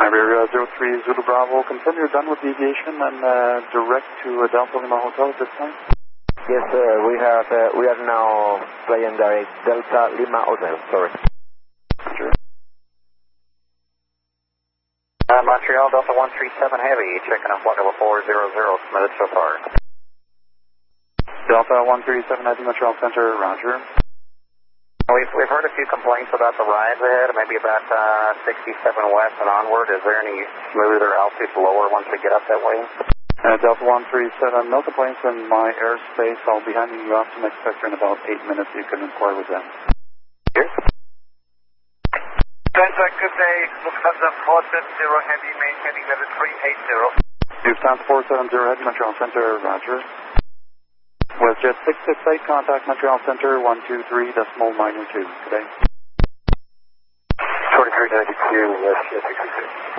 Iberia 03 Zulu Bravo, confirm you're done with deviation and direct to Delta Lima Hotel at this time? Yes, we are now flying direct Delta Lima Hotel, sorry. Sure. Montreal Delta 137 Heavy, checking on flight level 400, submitted so far. Delta 137 Heavy, Montreal Center, roger. We've heard a few complaints about the rides ahead, maybe about 67 west and onward. Is there any smoother altitude lower once we get up that way? Delta 137, no complaints in my airspace. I'll be handing you off to next sector in about 8 minutes. You can inquire with them. Here. Delta, good day. Lufthansa 470 Heavy, main heading level 380. Lufthansa 470 Heavy, Montreal Center, roger. WestJet 668, contact Montreal Center 123.92. Good day. 2392, WestJet 668.